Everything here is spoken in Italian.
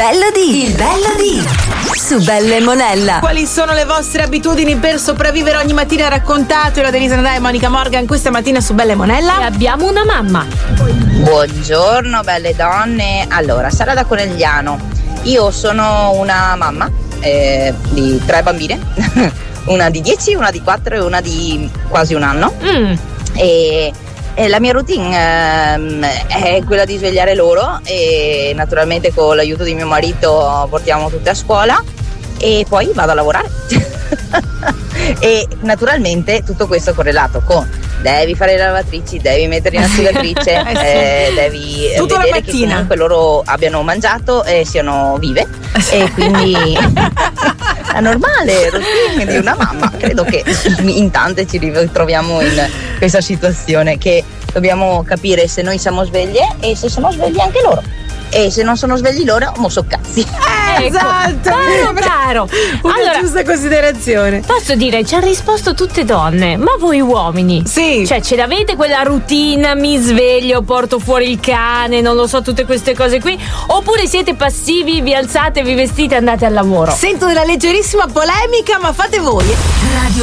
Il bello di su Belle Monella. Quali sono le vostre abitudini per sopravvivere ogni mattina? Raccontatelo ad Elisa Nadà e Monica Morgan questa mattina su Belle Monella. E abbiamo una mamma. Buongiorno belle donne. Allora, Sara da Conegliano. Io sono una mamma di 3 bambine, una di 10, una di 4 e una di quasi un anno. E la mia routine è quella di svegliare loro e naturalmente con l'aiuto di mio marito portiamo tutte a scuola e poi vado a lavorare. E naturalmente tutto questo correlato con devi fare le lavatrici, devi mettere in asciugatrice, devi tutta vedere la che mattina. comunque loro abbiano mangiato e siano vive e quindi la normale routine di una mamma. Credo che in tante ci ritroviamo in questa situazione che dobbiamo capire se noi siamo sveglie e se sono svegli anche loro. E se non sono svegli loro, mo so cazzi. Esatto, Chiaro. una Allora, giusta considerazione. posso dire, ci hanno risposto tutte donne, ma voi uomini? Sì. Cioè, ce l'avete quella routine, mi sveglio, porto fuori il cane, non lo so, tutte queste cose qui? Oppure siete passivi, vi alzate, vi vestite e andate al lavoro? Sento della leggerissima polemica, ma fate voi. Radio